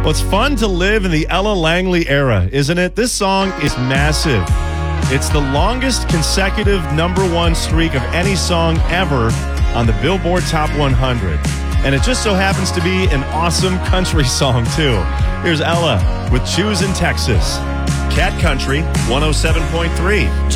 Well, it's fun to live in the Ella Langley era, isn't it? This song is massive. It's the longest consecutive #1 streak of any song ever on the Billboard Top 100. And it just so happens to be an awesome country song, too. Here's Ella with Choosing Texas. Cat Country 107.3.